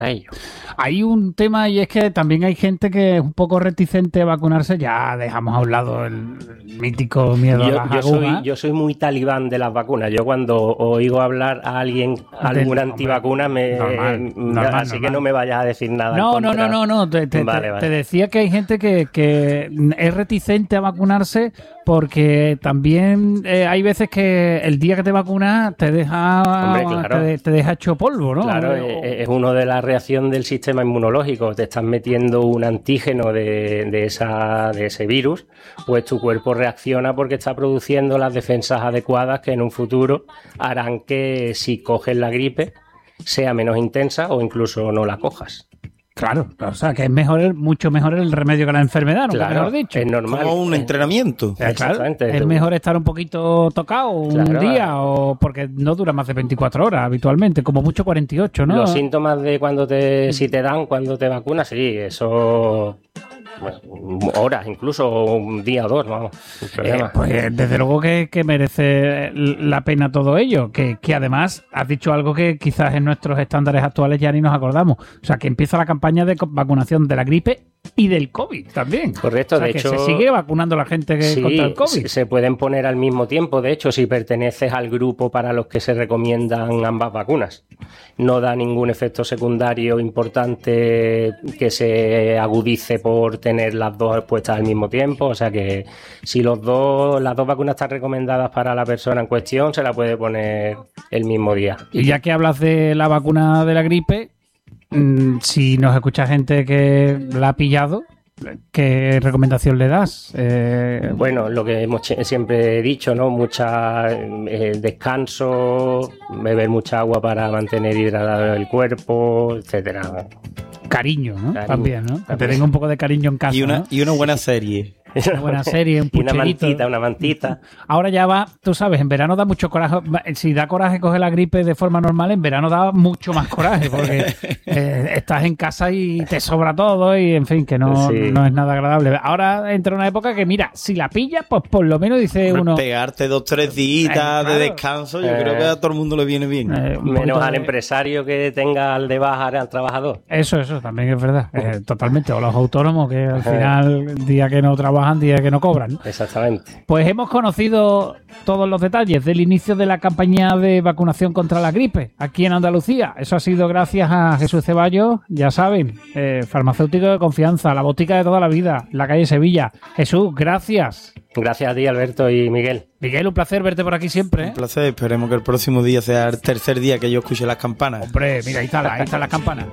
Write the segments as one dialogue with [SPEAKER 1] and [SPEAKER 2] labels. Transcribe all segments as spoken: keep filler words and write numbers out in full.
[SPEAKER 1] a ello.
[SPEAKER 2] Hay un tema y es que también hay gente que es un poco reticente a vacunarse. Ya dejamos a un lado el, el mítico miedo
[SPEAKER 1] yo,
[SPEAKER 2] a las
[SPEAKER 1] yo
[SPEAKER 2] agujas.
[SPEAKER 1] soy Yo soy muy talibán de las vacunas. Yo cuando oigo hablar a alguien, a alguna
[SPEAKER 2] Del,
[SPEAKER 1] antivacuna, me,
[SPEAKER 2] normal, normal,
[SPEAKER 1] así
[SPEAKER 2] normal.
[SPEAKER 1] que no me vayas a decir nada.
[SPEAKER 2] No,
[SPEAKER 1] en
[SPEAKER 2] no,
[SPEAKER 1] contra.
[SPEAKER 2] no, no, no. Te, te,
[SPEAKER 1] vale,
[SPEAKER 2] te,
[SPEAKER 1] vale.
[SPEAKER 2] te decía que hay gente que, que es reticente a vacunarse porque también eh, hay veces que el día que te vacunas te deja,
[SPEAKER 1] Hombre, claro.
[SPEAKER 2] te, te deja hecho polvo, ¿no?
[SPEAKER 1] Claro,
[SPEAKER 2] o,
[SPEAKER 1] es una de las reacciones del sistema inmunológico. Te estás metiendo un antígeno de, de, esa, de ese virus, pues tu cuerpo reacciona porque está produciendo las defensas adecuadas que en un futuro harán que si coges la gripe sea menos intensa o incluso no la cojas.
[SPEAKER 2] Claro, o sea, que es mejor, mucho mejor el remedio que la enfermedad, ¿no?
[SPEAKER 1] Claro,
[SPEAKER 2] mejor dicho.
[SPEAKER 1] es normal.
[SPEAKER 3] Como un entrenamiento.
[SPEAKER 2] Eh, claro, es mejor estar un poquito tocado un
[SPEAKER 1] Claro.
[SPEAKER 2] día, o porque no dura más de veinticuatro horas habitualmente, como mucho cuarenta y ocho, ¿no?
[SPEAKER 1] Los síntomas de cuando te, si te dan, cuando te vacunas, sí, eso... Bueno, horas, incluso un día o dos, vamos, sin problema.
[SPEAKER 2] Eh, pues desde luego que, que merece la pena todo ello, que, que además has dicho algo que quizás en nuestros estándares actuales ya ni nos acordamos, o sea que empieza la campaña de vacunación de la gripe y del COVID también.
[SPEAKER 1] Correcto,
[SPEAKER 2] o sea,
[SPEAKER 1] de
[SPEAKER 2] que
[SPEAKER 1] hecho...
[SPEAKER 2] se sigue vacunando la gente que
[SPEAKER 1] Sí,
[SPEAKER 2] contra el COVID.
[SPEAKER 1] se pueden poner al mismo tiempo, de hecho, si perteneces al grupo para los que se recomiendan ambas vacunas. No da ningún efecto secundario importante que se agudice por tener las dos puestas al mismo tiempo, o sea que si los dos, las dos vacunas están recomendadas para la persona en cuestión, se la puede poner el mismo día.
[SPEAKER 2] Y ya que hablas de la vacuna de la gripe, mmm, si nos escucha gente que la ha pillado, ¿qué recomendación le das? Eh...
[SPEAKER 1] Bueno, lo que hemos siempre he dicho, ¿no? Mucha eh, descanso, beber mucha agua para mantener hidratado el cuerpo, etcétera.
[SPEAKER 2] Cariño, ¿no?
[SPEAKER 1] Cariño,
[SPEAKER 2] también, ¿no?
[SPEAKER 1] también.
[SPEAKER 2] Que te tenga un poco de cariño en casa,
[SPEAKER 3] Y una,
[SPEAKER 2] ¿no?
[SPEAKER 3] y una buena serie.
[SPEAKER 2] Una buena serie, un
[SPEAKER 1] Y una
[SPEAKER 2] pucherito.
[SPEAKER 1] mantita, una mantita.
[SPEAKER 2] Ahora ya va, tú sabes, en verano da mucho coraje. Si da coraje coger la gripe de forma normal, en verano da mucho más coraje porque eh, estás en casa y te sobra todo y, en fin, que no,
[SPEAKER 1] Sí.
[SPEAKER 2] no es nada agradable. Ahora entra una época que, mira, si la pillas, pues por lo menos dice uno...
[SPEAKER 3] Pegarte dos, tres días
[SPEAKER 2] Eh, claro.
[SPEAKER 3] de descanso, yo
[SPEAKER 1] Eh.
[SPEAKER 3] creo que a todo el mundo le viene bien.
[SPEAKER 2] eh, un
[SPEAKER 1] Menos
[SPEAKER 2] poquito
[SPEAKER 1] al
[SPEAKER 2] de-
[SPEAKER 1] empresario que tenga al de baja al trabajador.
[SPEAKER 2] Eso, eso, también es verdad. Eh, totalmente. O los autónomos que al
[SPEAKER 1] Eh.
[SPEAKER 2] final, día que no trabajan, día que no cobran.
[SPEAKER 1] Exactamente.
[SPEAKER 2] Pues hemos conocido todos los detalles del inicio de la campaña de vacunación contra la gripe aquí en Andalucía. Eso ha sido gracias a Jesús Ceballos, ya saben, eh, farmacéutico de confianza, la botica de toda la vida, la calle Sevilla. Jesús, gracias.
[SPEAKER 1] Gracias a ti, Alberto y Miguel.
[SPEAKER 2] Miguel, un placer verte por aquí siempre. ¿eh?
[SPEAKER 3] Un placer, esperemos que el próximo día sea el tercer día que yo escuche las campanas.
[SPEAKER 2] Hombre, mira, ahí está la, ahí está la campana.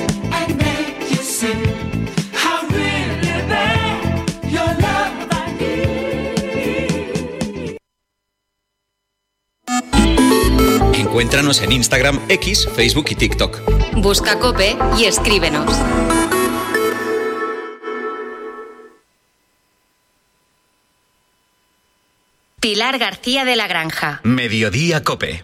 [SPEAKER 4] Encuéntranos en Instagram, X, Facebook y TikTok.
[SPEAKER 5] Busca COPE y escríbenos. Pilar García de la Granja.
[SPEAKER 4] Mediodía Cope.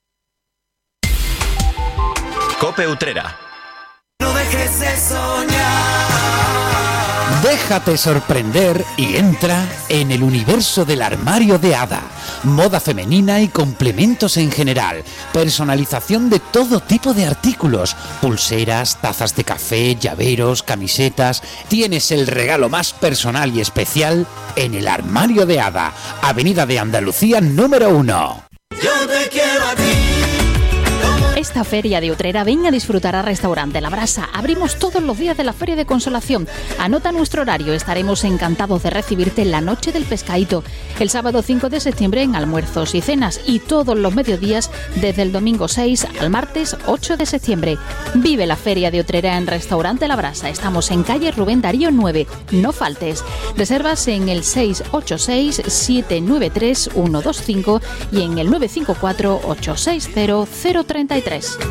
[SPEAKER 4] Cope Utrera.
[SPEAKER 6] No dejes de soñar.
[SPEAKER 7] Déjate sorprender y entra en el universo del armario de Ada. Moda femenina y complementos en general. Personalización de todo tipo de artículos. Pulseras, tazas de café, llaveros, camisetas. Tienes el regalo más personal y especial en el armario de Ada. Avenida de Andalucía número uno.
[SPEAKER 6] Yo te quiero a ti.
[SPEAKER 8] Esta feria de Utrera ven a disfrutar al restaurante La Brasa. Abrimos todos los días de la Feria de Consolación. Anota nuestro horario, estaremos encantados de recibirte en la noche del pescadito. El sábado cinco de septiembre en almuerzos y cenas y todos los mediodías desde el domingo seis al martes ocho de septiembre. Vive la Feria de Utrera en Restaurante La Brasa. Estamos en calle Rubén Darío nueve. No faltes. Reservas en el seis ocho seis, siete nueve tres, uno dos cinco y en el nueve cinco cuatro, ocho seis cero, cero tres tres.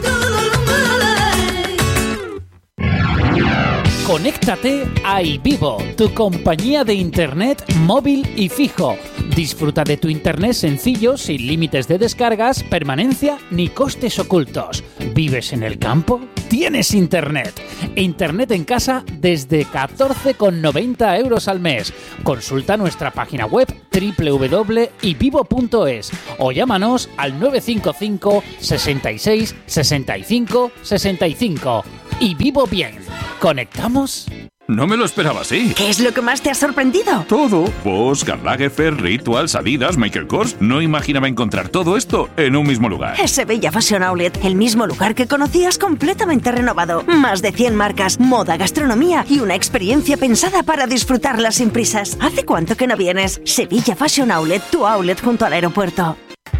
[SPEAKER 2] Conéctate a iVivo, tu compañía de internet móvil y fijo. Disfruta de tu internet sencillo, sin límites de descargas, permanencia ni costes ocultos. ¿Vives en el campo? Tienes internet. Internet en casa desde catorce con noventa euros al mes. Consulta nuestra página web doble u doble u doble punto ivivo punto es o llámanos al nueve cinco cinco, sesenta y seis, sesenta y cinco, sesenta y cinco. y vivo bien. ¿Conectamos?
[SPEAKER 9] No me lo esperaba así.
[SPEAKER 10] ¿Qué es lo que más te ha sorprendido?
[SPEAKER 9] Todo. Bosch, Karl Lagerfeld, Rituals, Adidas, Michael Kors. No imaginaba encontrar todo esto en un mismo lugar.
[SPEAKER 10] Es Sevilla Fashion Outlet, el mismo lugar que conocías completamente renovado. Más de cien marcas, moda, gastronomía y una experiencia pensada para disfrutarla sin prisas. ¿Hace cuánto que no vienes? Sevilla Fashion Outlet, tu outlet junto al aeropuerto.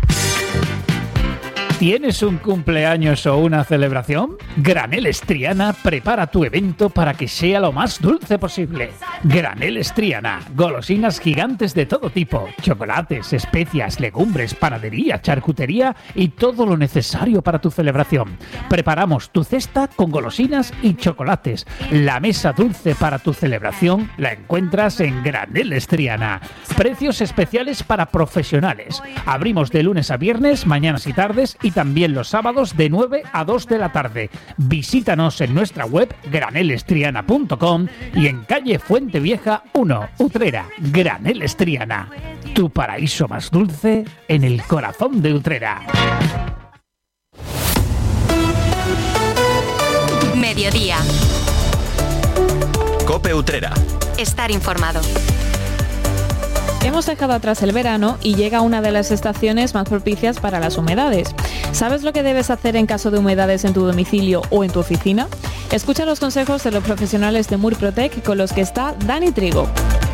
[SPEAKER 2] ¿Tienes un cumpleaños o una celebración? Graneles Triana prepara tu evento para que sea lo más dulce posible. Graneles Triana, golosinas gigantes de todo tipo, chocolates, especias, legumbres, panadería, charcutería y todo lo necesario para tu celebración. Preparamos tu cesta con golosinas y chocolates. La mesa dulce para tu celebración la encuentras en Graneles Triana. Precios especiales para profesionales. Abrimos de lunes a viernes, mañanas y tardes, y también los sábados de nueve a dos de la tarde. Visítanos en nuestra web graneles triana punto com y en calle Fuente Vieja uno, Utrera. Graneles Triana, tu paraíso más dulce en el corazón de Utrera.
[SPEAKER 5] Mediodía.
[SPEAKER 4] COPE Utrera.
[SPEAKER 5] Estar informado.
[SPEAKER 11] Hemos dejado atrás el verano y llega una de las estaciones más propicias para las humedades. ¿Sabes lo que debes hacer en caso de humedades en tu domicilio o en tu oficina? Escucha los consejos de los profesionales de Murprotec con los que está Dani Trigo.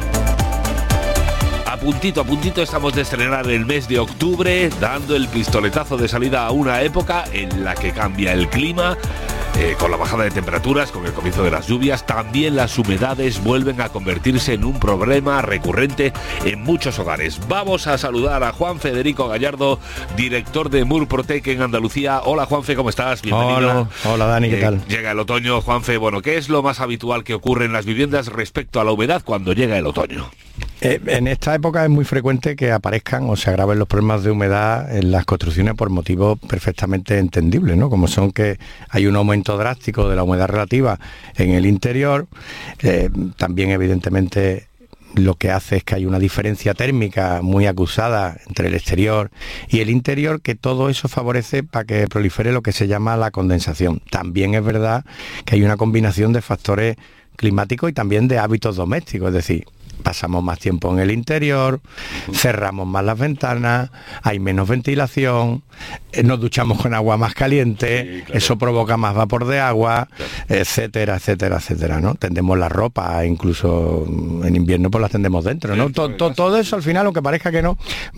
[SPEAKER 12] A puntito, a puntito estamos de estrenar el mes de octubre, dando el pistoletazo de salida a una época en la que cambia el clima. Eh, con la bajada de temperaturas, con el comienzo de las lluvias, también las humedades vuelven a convertirse en un problema recurrente en muchos hogares. Vamos a saludar a Juan Federico Gallardo, director de Murprotec en Andalucía. Hola Juanfe, ¿cómo estás? Bienvenido.
[SPEAKER 3] Hola, hola Dani, ¿qué tal?
[SPEAKER 12] Eh, llega el otoño, Juanfe. Bueno, ¿qué es lo más habitual que ocurre en las viviendas respecto a la humedad cuando llega el otoño?
[SPEAKER 3] Eh, en esta época es muy frecuente que aparezcan o se agraven los problemas de humedad en las construcciones por motivos perfectamente entendibles, ¿no? Como son que hay un aumento drástico de la humedad relativa en el interior, eh, también evidentemente lo que hace es que hay una diferencia térmica muy acusada entre el exterior y el interior, que todo eso favorece para que prolifere lo que se llama la condensación. También es verdad que hay una combinación de factores climáticos y también de hábitos domésticos, es decir, pasamos más tiempo en el interior, cerramos más las ventanas, hay menos ventilación, eh, nos duchamos con agua más caliente, sí, claro. Eso provoca más vapor de agua, claro. etcétera, etcétera, etcétera, ¿no? Tendemos la ropa, incluso en invierno pues las tendemos dentro, ¿no? Todo, todo, todo eso al final, aunque parezca que no,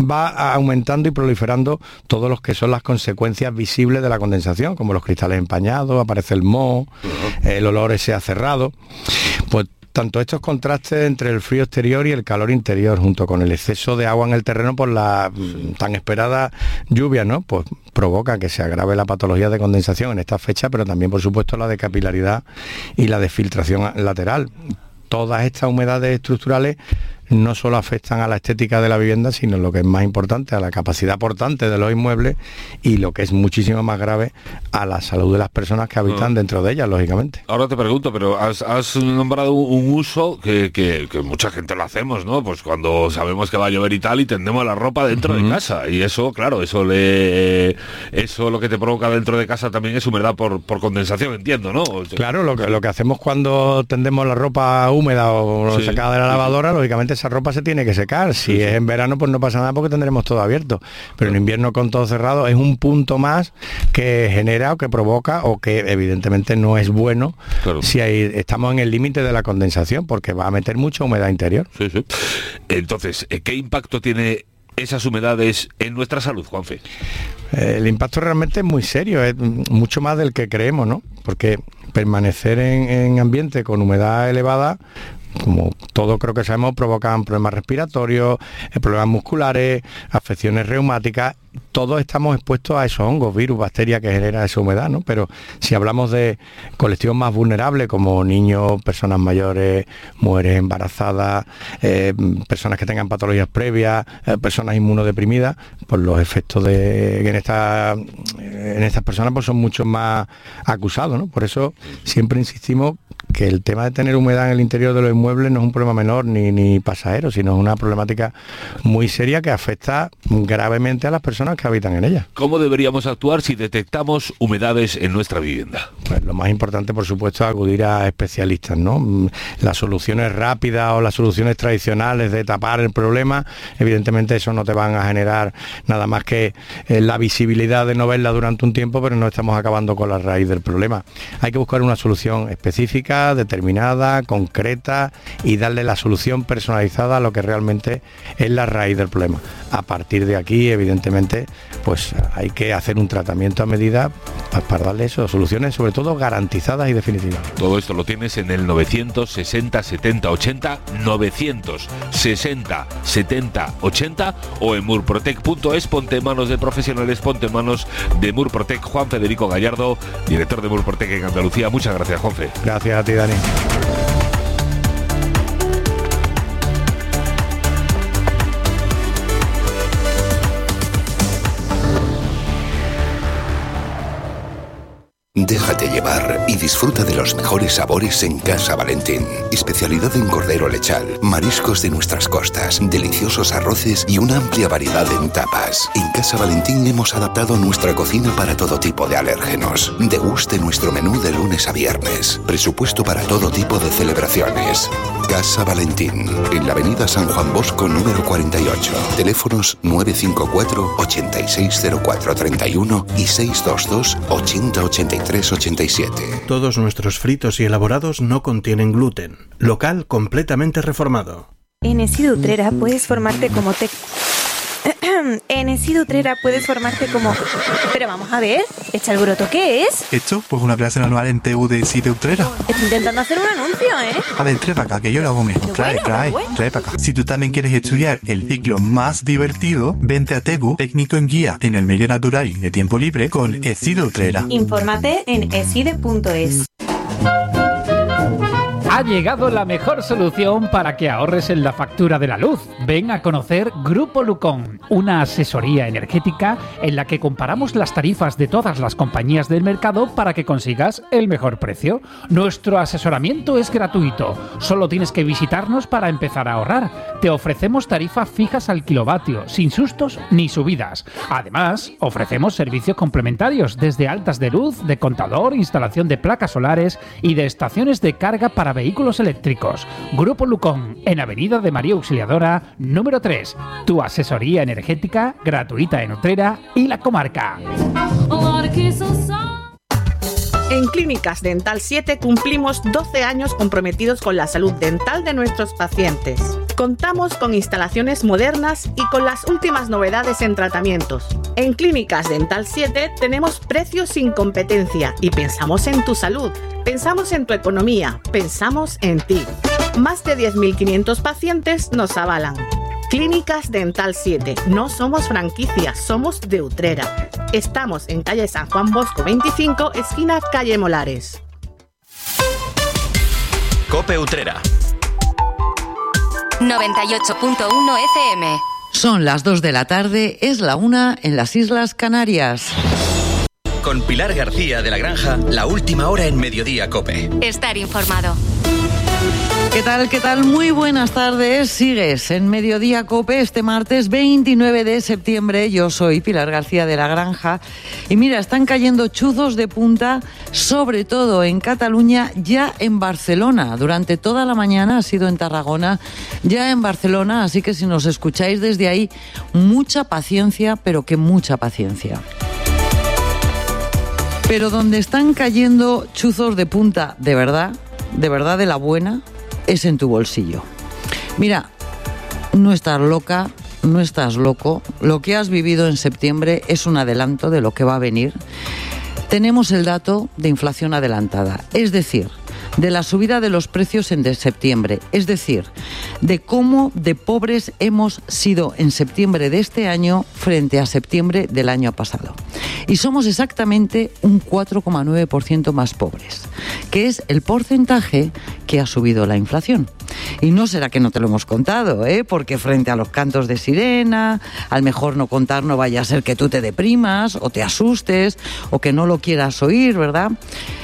[SPEAKER 3] va aumentando y proliferando todos los que son las consecuencias visibles de la condensación, como los cristales empañados, aparece el moho, uh-huh. el olor ese acerrado, pues tanto estos contrastes entre el frío exterior y el calor interior, junto con el exceso de agua en el terreno por la sí. tan esperada lluvia, ¿no? Pues provoca que se agrave la patología de condensación en esta fecha, pero también, por supuesto, la de capilaridad y la de filtración lateral. Todas estas humedades estructurales no solo afectan a la estética de la vivienda, sino lo que es más importante, a la capacidad portante de los inmuebles y lo que es muchísimo más grave, a la salud de las personas que habitan no. dentro de ellas, lógicamente.
[SPEAKER 12] Ahora te pregunto, pero has, has nombrado un uso que, que, que mucha gente lo hacemos, ¿no? Pues cuando sabemos que va a llover y tal, y tendemos la ropa dentro uh-huh. de casa, y eso, claro, eso le eso lo que te provoca dentro de casa también es humedad por, por condensación, entiendo, ¿no?
[SPEAKER 3] Claro, lo que, lo que hacemos cuando tendemos la ropa húmeda o sí. sacada de la lavadora, lógicamente esa ropa se tiene que secar. Si sí, es sí. en verano, pues no pasa nada porque tendremos todo abierto. Pero en invierno, con todo cerrado, es un punto más que genera o que provoca o que evidentemente no es bueno claro. si hay, estamos en el límite de la condensación, porque va a meter mucha humedad interior.
[SPEAKER 12] Sí, sí. Entonces, ¿qué impacto tiene esas humedades en nuestra salud, Juanfe?
[SPEAKER 3] El impacto realmente es muy serio, es mucho más del que creemos, ¿no? Porque permanecer en, en ambiente con humedad elevada, como todos creo que sabemos, provocan problemas respiratorios, problemas musculares, afecciones reumáticas. Todos estamos expuestos a esos hongos, virus, bacterias que genera esa humedad, ¿no? Pero si hablamos de colectivos más vulnerables, como niños, personas mayores, mujeres embarazadas, eh, personas que tengan patologías previas, eh, personas inmunodeprimidas, pues los efectos de en, esta, en estas personas pues son mucho más acusados, ¿no? Por eso siempre insistimos que el tema de tener humedad en el interior de los inmuebles no es un problema menor ni, ni pasajero, sino es una problemática muy seria que afecta gravemente a las personas que habitan en ella.
[SPEAKER 12] ¿Cómo deberíamos actuar si detectamos humedades en nuestra vivienda?
[SPEAKER 3] Pues lo más importante, por supuesto, es acudir a especialistas, ¿no? Las soluciones rápidas o las soluciones tradicionales de tapar el problema, evidentemente eso no te van a generar nada más que eh, la visibilidad de no verla durante un tiempo, pero no estamos acabando con la raíz del problema. Hay que buscar una solución específica, determinada, concreta y darle la solución personalizada a lo que realmente es la raíz del problema. A partir de aquí, evidentemente, pues hay que hacer un tratamiento a medida para darle eso, soluciones sobre todo garantizadas y definitivas.
[SPEAKER 12] Todo esto lo tienes en el novecientos sesenta setenta ochenta, novecientos sesenta setenta ochenta o en murprotec punto es. Ponte en manos de profesionales, ponte en manos de Murprotec. Juan Federico Gallardo, director de Murprotec en Andalucía. Muchas gracias, Juanfe.
[SPEAKER 3] Gracias a ti, Dani.
[SPEAKER 13] Déjate llevar y disfruta de los mejores sabores en Casa Valentín. Especialidad en cordero lechal, mariscos de nuestras costas, deliciosos arroces y una amplia variedad en tapas. En Casa Valentín hemos adaptado nuestra cocina para todo tipo de alérgenos. Deguste nuestro menú de lunes a viernes. Presupuesto para todo tipo de celebraciones. Casa Valentín, en la avenida San Juan Bosco número cuarenta y ocho. Teléfonos nueve cinco cuatro, ochenta y seis cero cuatro treinta y uno y seis dos dos, ochenta ochenta y tres ochenta y siete.
[SPEAKER 14] Todos nuestros fritos y elaborados no contienen gluten. Local completamente reformado.
[SPEAKER 15] En Esid Utrera puedes formarte como te... En Esid Utrera puedes formarte como... Pero vamos a ver, ¿este alboroto qué es?
[SPEAKER 16] ¿Esto? Pues una clase anual en T U de Esid Utrera.
[SPEAKER 15] Estoy intentando hacer un anuncio, ¿eh?
[SPEAKER 16] A ver, trae para acá, que yo lo hago mejor. Trae,
[SPEAKER 15] bueno,
[SPEAKER 16] trae,
[SPEAKER 15] bueno.
[SPEAKER 16] trae para acá. Si tú también quieres estudiar el ciclo más divertido, vente a T E B U, técnico en guía en el medio natural y de tiempo libre con Esid Utrera.
[SPEAKER 15] Infórmate en eside punto es.
[SPEAKER 2] Ha llegado la mejor solución para que ahorres en la factura de la luz. Ven a conocer Grupo Lucón, una asesoría energética en la que comparamos las tarifas de todas las compañías del mercado para que consigas el mejor precio. Nuestro asesoramiento es gratuito, solo tienes que visitarnos para empezar a ahorrar. Te ofrecemos tarifas fijas al kilovatio, sin sustos ni subidas. Además, ofrecemos servicios complementarios desde altas de luz, de contador, instalación de placas solares y de estaciones de carga para vehículos vehículos eléctricos. Grupo Lucón, en Avenida de María Auxiliadora, número tres. Tu asesoría energética gratuita en Utrera y la comarca.
[SPEAKER 17] En Clínicas Dental siete cumplimos doce años comprometidos con la salud dental de nuestros pacientes. Contamos con instalaciones modernas y con las últimas novedades en tratamientos. En Clínicas Dental siete tenemos precios sin competencia y pensamos en tu salud, pensamos en tu economía, pensamos en ti. Más de diez mil quinientos pacientes nos avalan. Clínicas Dental siete. No somos franquicias, somos de Utrera. Estamos en calle San Juan Bosco veinticinco, esquina calle Molares.
[SPEAKER 4] COPE Utrera.
[SPEAKER 5] noventa y ocho punto uno F M.
[SPEAKER 18] Son las dos de la tarde, es la una en las Islas Canarias.
[SPEAKER 4] Con Pilar García de la Granja, la última hora en Mediodía COPE.
[SPEAKER 5] Estar informado.
[SPEAKER 18] ¿Qué tal? ¿Qué tal? Muy buenas tardes. Sigues en Mediodía COPE este martes veintinueve de septiembre. Yo soy Pilar García de la Granja. Y mira, están cayendo chuzos de punta, sobre todo en Cataluña, ya en Barcelona. Durante toda la mañana ha sido en Tarragona, ya en Barcelona. Así que si nos escucháis desde ahí, mucha paciencia, pero que mucha paciencia. Pero donde están cayendo chuzos de punta, de verdad, de verdad de la buena, es en tu bolsillo. Mira, no estás loca, no estás loco. Lo que has vivido en septiembre es un adelanto de lo que va a venir. Tenemos el dato de inflación adelantada, es decir, de la subida de los precios en de septiembre, es decir, de cómo de pobres hemos sido en septiembre de este año frente a septiembre del año pasado. Y somos exactamente un cuatro coma nueve por ciento más pobres, que es el porcentaje que ha subido la inflación. Y no será que no te lo hemos contado, ¿eh? Porque frente a los cantos de sirena, al mejor no contar no vaya a ser que tú te deprimas o te asustes o que no lo quieras oír, ¿verdad?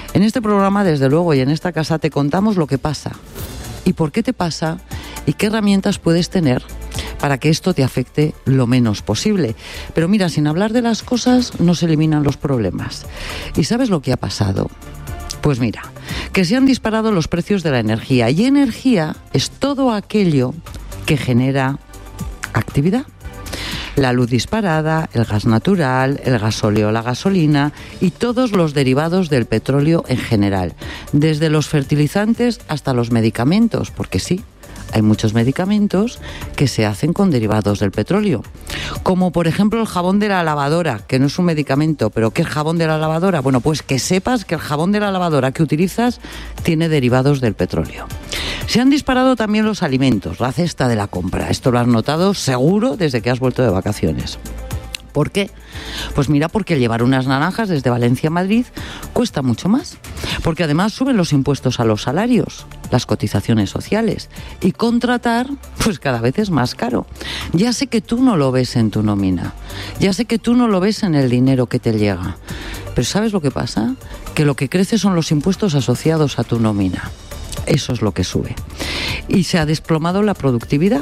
[SPEAKER 18] En este programa, desde luego, y en esta casa te contamos lo que pasa y por qué te pasa y qué herramientas puedes tener para que esto te afecte lo menos posible. Pero mira, sin hablar de las cosas no se eliminan los problemas. ¿Y sabes lo que ha pasado? Pues mira, que se han disparado los precios de la energía, y energía es todo aquello que genera actividad. La luz disparada, el gas natural, el gasóleo, la gasolina y todos los derivados del petróleo en general, desde los fertilizantes hasta los medicamentos, porque sí, hay muchos medicamentos que se hacen con derivados del petróleo, como por ejemplo el jabón de la lavadora, que no es un medicamento, pero ¿qué es jabón de la lavadora? Bueno, pues que sepas que el jabón de la lavadora que utilizas tiene derivados del petróleo. Se han disparado también los alimentos, la cesta de la compra. Esto lo has notado seguro desde que has vuelto de vacaciones. ¿Por qué? Pues mira, porque llevar unas naranjas desde Valencia a Madrid cuesta mucho más. Porque además suben los impuestos a los salarios, las cotizaciones sociales. Y contratar, pues cada vez es más caro. Ya sé que tú no lo ves en tu nómina. Ya sé que tú no lo ves en el dinero que te llega. Pero ¿sabes lo que pasa? Que lo que crece son los impuestos asociados a tu nómina. Eso es lo que sube. Y se ha desplomado la productividad.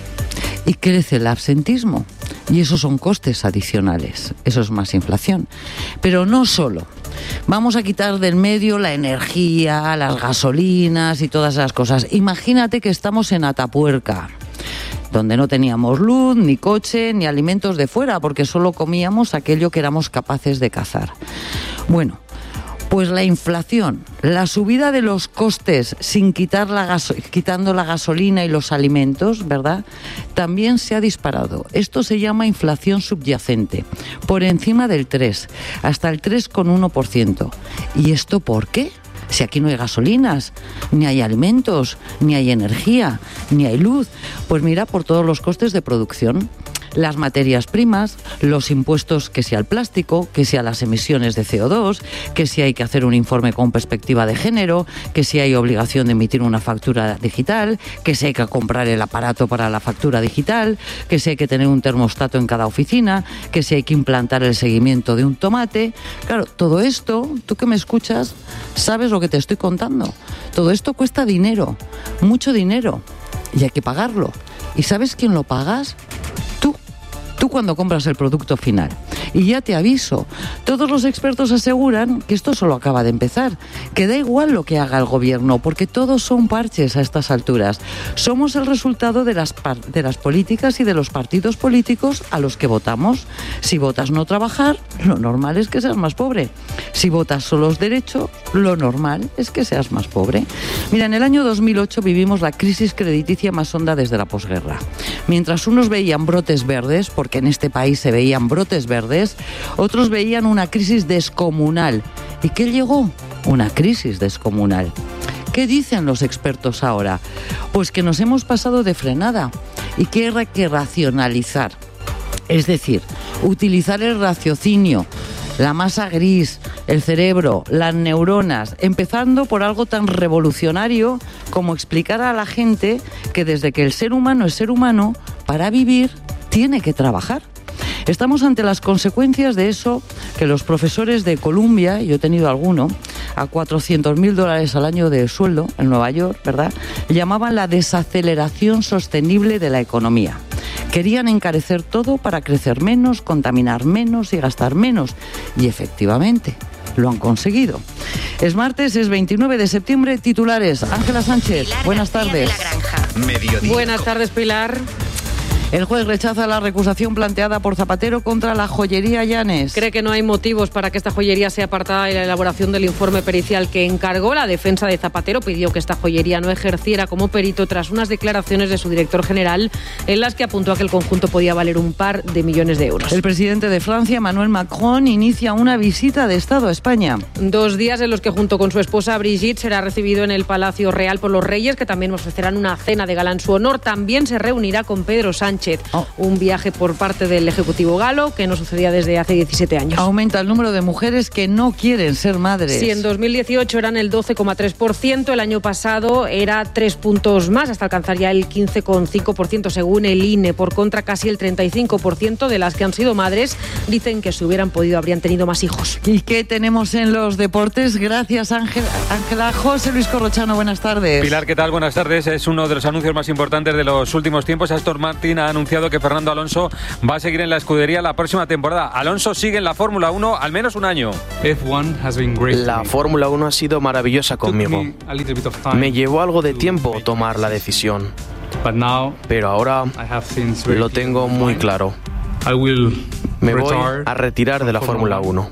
[SPEAKER 18] Y crece el absentismo. Y esos son costes adicionales, eso es más inflación. Pero no solo. Vamos a quitar del medio la energía, las gasolinas y todas esas cosas. Imagínate que estamos en Atapuerca, donde no teníamos luz, ni coche, ni alimentos de fuera, porque solo comíamos aquello que éramos capaces de cazar. Bueno, pues la inflación, la subida de los costes sin quitar la gaso- quitando la gasolina y los alimentos, ¿verdad?, también se ha disparado. Esto se llama inflación subyacente, por encima del tres, hasta el tres coma uno por ciento. ¿Y esto por qué? Si aquí no hay gasolinas, ni hay alimentos, ni hay energía, ni hay luz. Pues mira, por todos los costes de producción. Las materias primas, los impuestos, que sea al plástico, que sea las emisiones de C O dos, que si hay que hacer un informe con perspectiva de género, que si hay obligación de emitir una factura digital, que si hay que comprar el aparato para la factura digital, que si hay que tener un termostato en cada oficina, que si hay que implantar el seguimiento de un tomate. Claro, todo esto, tú que me escuchas, sabes lo que te estoy contando. Todo esto cuesta dinero, mucho dinero, y hay que pagarlo. ¿Y sabes quién lo pagas? Tú cuando compras el producto final. Y ya te aviso, todos los expertos aseguran que esto solo acaba de empezar, que da igual lo que haga el gobierno, porque todos son parches a estas alturas. Somos el resultado de las, par- de las políticas y de los partidos políticos a los que votamos. Si votas no trabajar, lo normal es que seas más pobre. Si votas solo los derechos, lo normal es que seas más pobre. Mira, en el año dos mil ocho vivimos la crisis crediticia más honda desde la posguerra. Mientras unos veían brotes verdes, porque en este país se veían brotes verdes, otros veían una crisis descomunal. ¿Y qué llegó? Una crisis descomunal. ¿Qué dicen los expertos ahora? Pues que nos hemos pasado de frenada y que hay que racionalizar. Es decir, utilizar el raciocinio, la masa gris, el cerebro, las neuronas, empezando por algo tan revolucionario como explicar a la gente que desde que el ser humano es ser humano, para vivir tiene que trabajar. Estamos ante las consecuencias de eso que los profesores de Columbia, yo he tenido alguno, a cuatrocientos mil dólares al año de sueldo en Nueva York, ¿verdad?, llamaban la desaceleración sostenible de la economía. Querían encarecer todo para crecer menos, contaminar menos y gastar menos. Y efectivamente, lo han conseguido. Es martes, es veintinueve de septiembre, titulares. Ángela Sánchez,
[SPEAKER 5] Pilar
[SPEAKER 18] buenas
[SPEAKER 5] García
[SPEAKER 18] tardes.
[SPEAKER 5] de la Granja.
[SPEAKER 4] Mediodía.
[SPEAKER 19] Buenas tardes, Pilar.
[SPEAKER 18] El juez rechaza la recusación planteada por Zapatero contra la joyería Llanes.
[SPEAKER 19] Cree que no hay motivos para que esta joyería sea apartada de la elaboración del informe pericial que encargó. La defensa de Zapatero pidió que esta joyería no ejerciera como perito tras unas declaraciones de su director general en las que apuntó a que el conjunto podía valer un par de millones de euros.
[SPEAKER 18] El presidente de Francia, Emmanuel Macron, inicia una visita de Estado a España.
[SPEAKER 19] Dos días en los que junto con su esposa Brigitte será recibido en el Palacio Real por los Reyes, que también ofrecerán una cena de gala en su honor. También se reunirá con Pedro Sánchez Sánchez. Oh. Un viaje por parte del Ejecutivo galo que no sucedía desde hace diecisiete años.
[SPEAKER 18] Aumenta el número de mujeres que no quieren ser madres.
[SPEAKER 19] Sí, en dos mil dieciocho eran el doce coma tres por ciento, el año pasado era tres puntos más, hasta alcanzar ya el quince coma cinco por ciento según el I N E. Por contra, casi el treinta y cinco por ciento de las que han sido madres dicen que si hubieran podido habrían tenido más hijos.
[SPEAKER 18] ¿Y qué tenemos en los deportes? Gracias, Ángela. Ángela. José Luis Corrochano, buenas tardes.
[SPEAKER 20] Pilar, ¿qué tal? Buenas tardes. Es uno de los anuncios más importantes de los últimos tiempos. Aston Martin ha anunciado que Fernando Alonso va a seguir en la escudería la próxima temporada. Alonso sigue en la Fórmula uno al menos un año.
[SPEAKER 21] La Fórmula uno ha sido maravillosa conmigo. Me llevó algo de tiempo tomar la decisión, pero ahora lo tengo muy claro. Me voy a retirar de la Fórmula uno,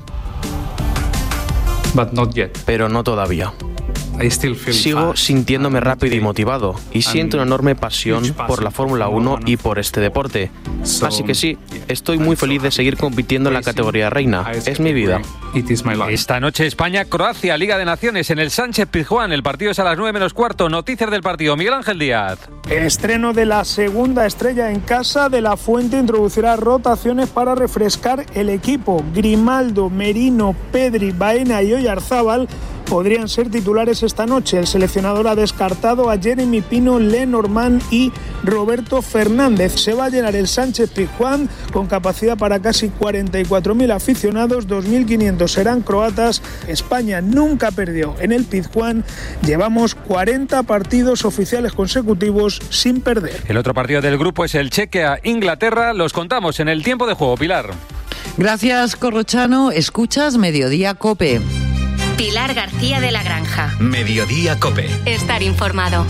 [SPEAKER 21] pero no todavía. Sigo sintiéndome rápido y motivado y siento una enorme pasión por la Fórmula uno y por este deporte. Así que sí, estoy muy feliz de seguir compitiendo en la categoría reina. Es mi vida.
[SPEAKER 20] Esta noche España-Croacia, Liga de Naciones en el Sánchez-Pizjuán. El partido es a las nueve menos cuarto. Noticias del partido. Miguel Ángel Díaz.
[SPEAKER 22] Estreno de la segunda estrella en casa. De la Fuente introducirá rotaciones para refrescar el equipo. Grimaldo, Merino, Pedri, Baena y Oyarzábal podrían ser titulares esta noche. El seleccionador ha descartado a Jeremy Pino, Lenormand y Roberto Fernández. Se va a llenar el Sánchez-Pizjuán con capacidad para casi cuarenta y cuatro mil aficionados, dos mil quinientos serán croatas. España nunca perdió en el Pizjuán. Llevamos cuarenta partidos oficiales consecutivos sin perder.
[SPEAKER 20] El otro partido del grupo es el Chequia-Inglaterra. Los contamos en el tiempo de juego. Pilar.
[SPEAKER 18] Gracias, Corrochano. Escuchas Mediodía COPE.
[SPEAKER 5] Pilar García de la Granja.
[SPEAKER 4] Mediodía COPE.
[SPEAKER 5] Estar informado.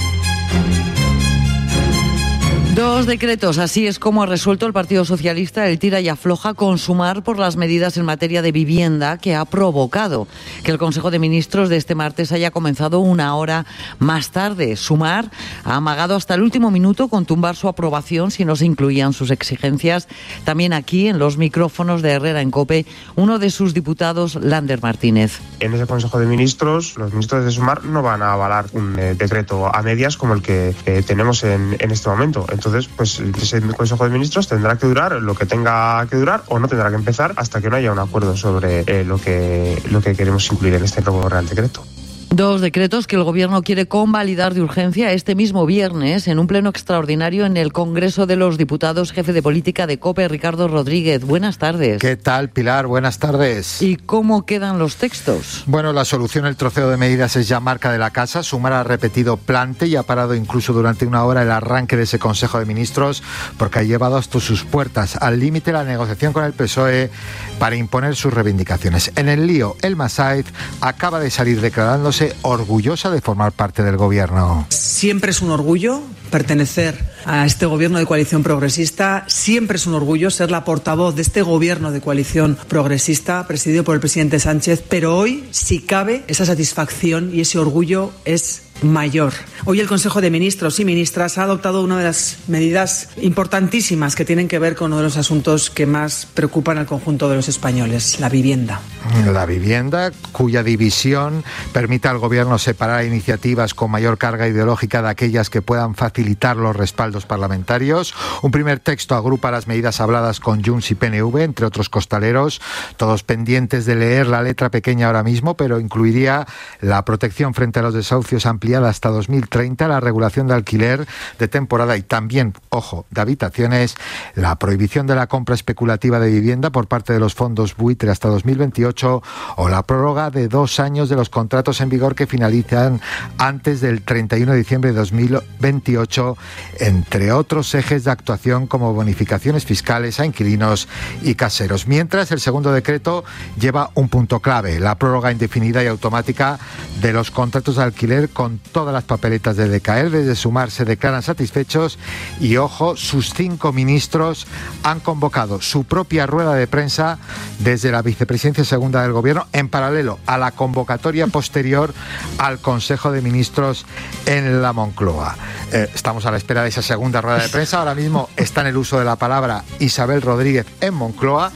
[SPEAKER 18] Dos decretos, así es como ha resuelto el Partido Socialista el tira y afloja con Sumar por las medidas en materia de vivienda que ha provocado que el Consejo de Ministros de este martes haya comenzado una hora más tarde. Sumar ha amagado hasta el último minuto con tumbar su aprobación si no se incluían sus exigencias. También aquí, en los micrófonos de Herrera en COPE, uno de sus diputados, Lander Martínez.
[SPEAKER 23] En ese Consejo de Ministros, los ministros de Sumar no van a avalar un eh, decreto a medias como el que eh, tenemos en, en este momento. Entonces, pues ese Consejo de Ministros tendrá que durar lo que tenga que durar o no tendrá que empezar hasta que no haya un acuerdo sobre eh, lo que lo que queremos incluir en este nuevo Real Decreto.
[SPEAKER 18] Dos decretos que el Gobierno quiere convalidar de urgencia este mismo viernes en un pleno extraordinario en el Congreso de los Diputados. Jefe de política de COPE, Ricardo Rodríguez. Buenas tardes.
[SPEAKER 24] ¿Qué tal, Pilar? Buenas tardes.
[SPEAKER 18] ¿Y cómo quedan los textos?
[SPEAKER 24] Bueno, la solución, el troceo de medidas es ya marca de la casa. Sumar ha repetido plante y ha parado incluso durante una hora el arranque de ese Consejo de Ministros porque ha llevado hasta sus puertas al límite la negociación con el P S O E para imponer sus reivindicaciones. En el lío, Elma Sáez acaba de salir declarándose orgullosa de formar parte del gobierno.
[SPEAKER 25] Siempre es un orgullo pertenecer a este gobierno de coalición progresista, siempre es un orgullo ser la portavoz de este gobierno de coalición progresista presidido por el presidente Sánchez, pero hoy, si cabe, esa satisfacción y ese orgullo es mayor. Hoy el Consejo de Ministros y Ministras ha adoptado una de las medidas importantísimas que tienen que ver con uno de los asuntos que más preocupan al conjunto de los españoles, la vivienda.
[SPEAKER 24] La vivienda, cuya división permite al Gobierno separar iniciativas con mayor carga ideológica de aquellas que puedan facilitar los respaldos parlamentarios. Un primer texto agrupa las medidas habladas con Junts y P N V, entre otros costaleros, todos pendientes de leer la letra pequeña ahora mismo, pero incluiría la protección frente a los desahucios ampliada hasta dos mil treinta, la regulación de alquiler de temporada y también, ojo, de habitaciones, la prohibición de la compra especulativa de vivienda por parte de los fondos buitre hasta dos mil veintiocho o la prórroga de dos años de los contratos en vigor que finalizan antes del treinta y uno de diciembre de dos mil veintiocho, entre otros ejes de actuación como bonificaciones fiscales a inquilinos y caseros. Mientras, el segundo decreto lleva un punto clave, la prórroga indefinida y automática de los contratos de alquiler con todas las papeletas de decaer. Desde Sumar se declaran satisfechos y, ojo, sus cinco ministros han convocado su propia rueda de prensa desde la vicepresidencia segunda del Gobierno, en paralelo a la convocatoria posterior al Consejo de Ministros en la Moncloa. Eh, estamos a la espera de esa segunda rueda de prensa. Ahora mismo está en el uso de la palabra Isabel Rodríguez en Moncloa,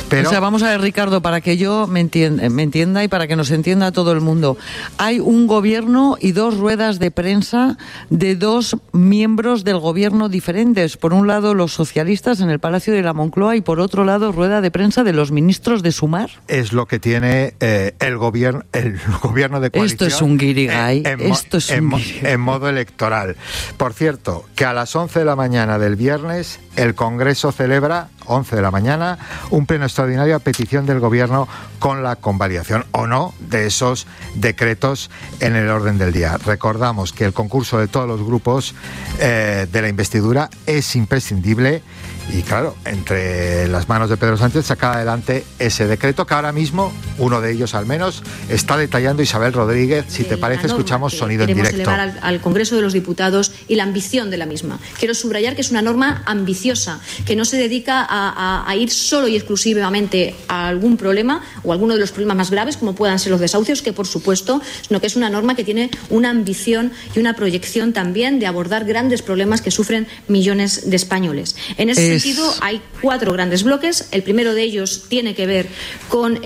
[SPEAKER 24] Pero,
[SPEAKER 18] o sea, vamos a ver, Ricardo, para que yo me entienda, me entienda y para que nos entienda todo el mundo. Hay un gobierno y dos ruedas de prensa de dos miembros del gobierno diferentes. Por un lado, los socialistas en el Palacio de la Moncloa y por otro lado, rueda de prensa de los ministros de Sumar.
[SPEAKER 24] Es lo que tiene eh, el gobierno el gobierno de coalición.
[SPEAKER 18] Esto es un guirigay.
[SPEAKER 24] En,
[SPEAKER 18] en, Esto es
[SPEAKER 24] en,
[SPEAKER 18] un
[SPEAKER 24] en modo electoral. Por cierto, que a las once de la mañana del viernes el Congreso celebra, once de la mañana, un pleno extraordinario a petición del Gobierno con la convalidación o no de esos decretos en el orden del día. Recordamos que el concurso de todos los grupos eh, de la investidura es imprescindible y, claro, entre las manos de Pedro Sánchez saca adelante ese decreto que ahora mismo, uno de ellos al menos, está detallando Isabel Rodríguez. Si te parece, escuchamos sonido en directo.
[SPEAKER 1] Queremos elevar al, al Congreso de los Diputados y la ambición de la misma. Quiero subrayar que es una norma ambiciosa, que no se dedica a, a, a ir solo y exclusivamente a algún problema o alguno de los problemas más graves, como puedan ser los desahucios, que por supuesto, sino que es una norma que tiene una ambición y una proyección también de abordar grandes problemas que sufren millones de españoles. En ese
[SPEAKER 18] es...
[SPEAKER 1] sentido, hay cuatro grandes bloques. El primero de ellos tiene que ver con